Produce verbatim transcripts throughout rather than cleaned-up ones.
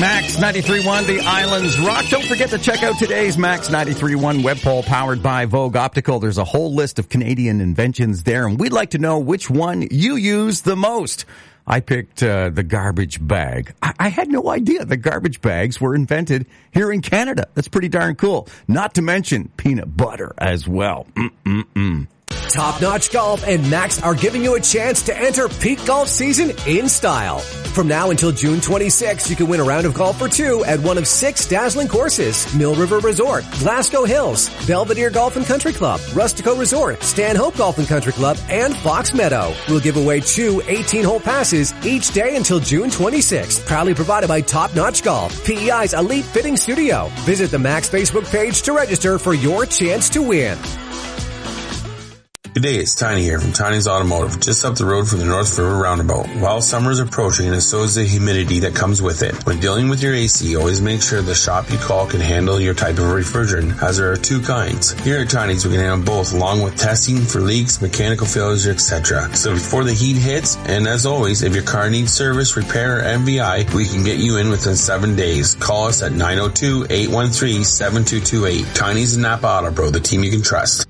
Max ninety-three point one, the Islands Rock. Don't forget to check out today's Max ninety-three point one web poll powered by Vogue Optical. There's a whole list of Canadian inventions there, and we'd like to know which one you use the most. I picked uh, the garbage bag. I-, I had no idea the garbage bags were invented here in Canada. That's pretty darn cool. Not to mention peanut butter as well. Mm-mm-mm. Top Notch Golf and Max are giving you a chance to enter peak golf season in style. From now until June twenty-sixth, you can win a round of golf for two at one of six dazzling courses: Mill River Resort, Glasgow Hills, Belvedere Golf and Country Club, Rustico Resort, Stanhope Golf and Country Club, and Fox Meadow. We'll give away two eighteen-hole passes each day until June twenty-sixth. Proudly provided by Top Notch Golf, P E I's Elite Fitting Studio. Visit the Max Facebook page to register for your chance to win. Good day, it's Tiny here from Tiny's Automotive, just up the road from the North River Roundabout. While summer is approaching, and so is the humidity that comes with it. When dealing with your A C, always make sure the shop you call can handle your type of refrigerant, as there are two kinds. Here at Tiny's, we can handle both, along with testing for leaks, mechanical failures, et cetera. So before the heat hits, and as always, if your car needs service, repair, or M V I, we can get you in within seven days. Call us at nine oh two, eight one three, seven two two eight. Tiny's and Napa Auto Pro, the team you can trust.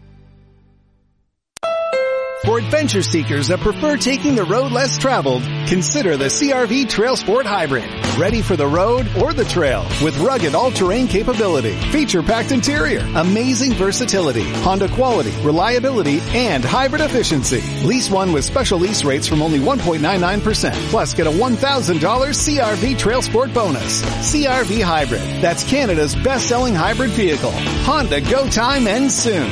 For adventure seekers that prefer taking the road less traveled, consider the C R V Trail Sport Hybrid. Ready for the road or the trail with rugged all-terrain capability, feature-packed interior, amazing versatility, Honda quality, reliability, and hybrid efficiency. Lease one with special lease rates from only one point nine nine percent. Plus, get a one thousand dollars C R V Trail Sport bonus. C R V Hybrid. That's Canada's best-selling hybrid vehicle. Honda Go Time ends soon.